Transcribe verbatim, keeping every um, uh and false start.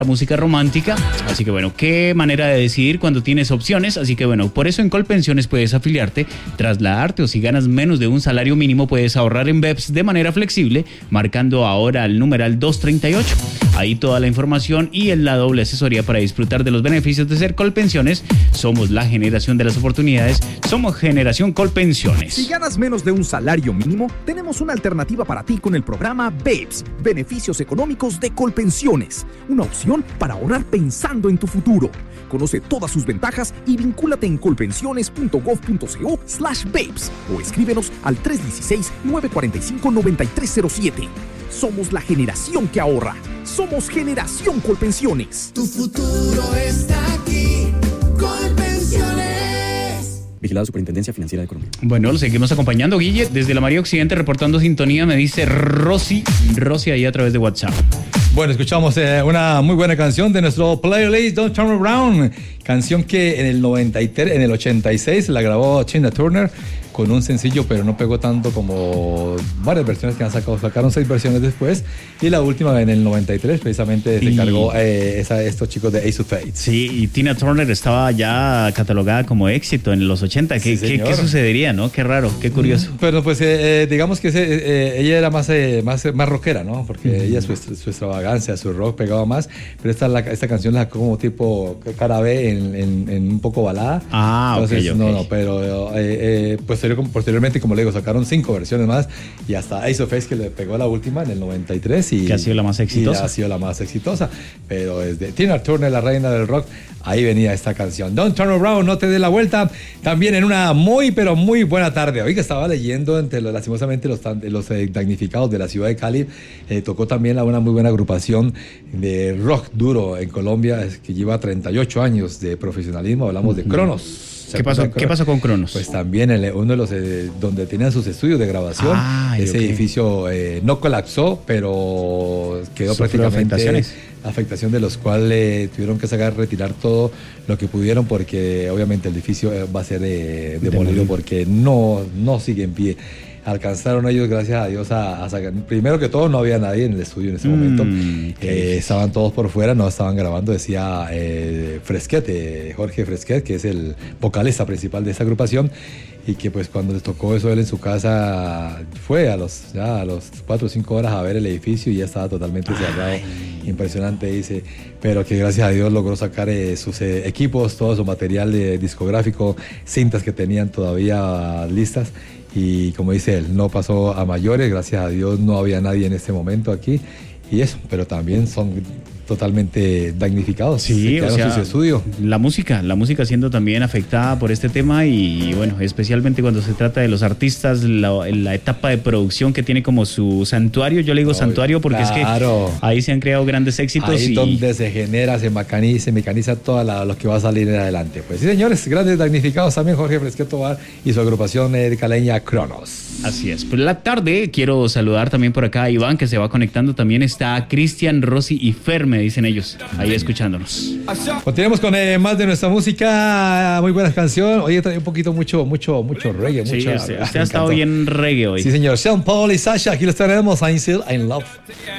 la música romántica, así que bueno, qué manera de decidir cuando tienes opciones, así que bueno, por eso en Colpensiones puedes afiliarte, trasladarte o si ganas menos de un salario mínimo puedes ahorrar en B E P S de manera flexible, marcando ahora el numeral doscientos treinta y ocho. Ahí toda la información y en la doble asesoría para disfrutar de los beneficios de ser Colpensiones. Somos la generación de las oportunidades, somos Generación Colpensiones. Si ganas menos de un salario mínimo, tenemos una alternativa para ti con el programa B E P S, Beneficios Económicos de Colpensiones, una opción para ahorrar pensando en tu futuro. Conoce todas sus ventajas y vincúlate en colpensiones.gov.co slash BEPS o escríbenos al tres uno seis, nueve cuatro cinco, nueve tres cero siete. Somos la generación que ahorra. Somos Generación Colpensiones. Tu futuro está aquí. Colpensiones. Vigilado Superintendencia Financiera de Colombia. Bueno, lo seguimos acompañando, Guille, desde la María Occidente reportando sintonía, me dice Rosy, Rosy ahí a través de WhatsApp. Bueno, escuchamos eh, una muy buena canción de nuestro playlist, Don't Turn Around, canción que en el noventa y tres, en el ochenta y seis la grabó Tina Turner con un sencillo, pero no pegó tanto como varias versiones que han sacado. Sacaron seis versiones después y la última en el noventa y tres precisamente se y... encargó eh, esa, estos chicos de Ace of Spades. Sí, y Tina Turner estaba ya catalogada como éxito en los ochenta. ¿Qué, sí, ¿qué, ¿qué sucedería, no? Qué raro, qué curioso. Pero pues eh, digamos que ese, eh, ella era más, eh, más, más rockera, ¿no? Porque mm. ella, su, su extravagancia, su rock pegaba más, pero esta, la, esta canción la sacó como tipo cara B en, en, en un poco balada. Ah, entonces, ok, no, ok. no, pero eh, eh, posterior, posteriormente, como le digo, sacaron cinco versiones más y hasta Ace of Spades que le pegó la última en el noventa y tres y que ha sido la más exitosa. Y ha sido la más exitosa, pero desde Tina Turner, la reina del rock, ahí venía esta canción. Don't Turn Around, no te dé la vuelta. También en una muy, pero muy buena tarde. Hoy que estaba leyendo entre los, lastimosamente los, los eh, damnificados de la ciudad de Cali, eh, tocó también a una muy buena agrupación de rock duro en Colombia que lleva treinta y ocho años de profesionalismo. Hablamos uh-huh. de Cronos. ¿Qué pasó, ¿Qué pasó con Cronos? Pues también el, uno de los eh, donde tenían sus estudios de grabación. Ay, ese okay. edificio eh, no colapsó, pero quedó ¿Sufrió prácticamente afectaciones? afectación de los cuales eh, tuvieron que sacar, retirar todo lo que pudieron porque obviamente el edificio va a ser eh, demolido porque no, no sigue en pie. Alcanzaron ellos, gracias a Dios, a, a sacar. Primero que todo, no había nadie en el estudio en ese mm, momento. Eh, estaban todos por fuera, no estaban grabando. Decía eh, Fresquet, eh, Jorge Fresquet, que es el vocalista principal de esta agrupación. Y que pues cuando les tocó eso él en su casa fue a los ya a los cuatro o cinco horas a ver el edificio y ya estaba totalmente cerrado. Impresionante, dice, pero que gracias a Dios logró sacar eh, sus eh, equipos, todo su material de discográfico, cintas que tenían todavía listas. Y como dice él, no pasó a mayores, gracias a Dios no había nadie en este momento aquí y eso, pero también son totalmente damnificados. Sí, o sea, su estudio. La música, la música siendo también afectada por este tema y bueno, especialmente cuando se trata de los artistas, la, la etapa de producción que tiene como su santuario, yo le digo no, santuario porque claro. es que ahí se han creado grandes éxitos. Ahí y... donde se genera, se mecaniza, se mecaniza todo la, lo que va a salir en adelante. Pues sí, señores, grandes damnificados también Jorge Fresquet Tobar y su agrupación eh, caleña Cronos. Así es. Por la tarde quiero saludar también por acá a Iván que se va conectando, también está Cristian, Rosy y Fer, me dicen ellos, ahí escuchándonos. Continuamos con eh, más de nuestra música, muy buena canción. Oye, trae un poquito mucho, mucho, mucho reggae. Sí, mucho, usted, usted ha estado bien reggae hoy. Sí, señor. Sean Paul y Sasha, aquí los tenemos. I'm still in love.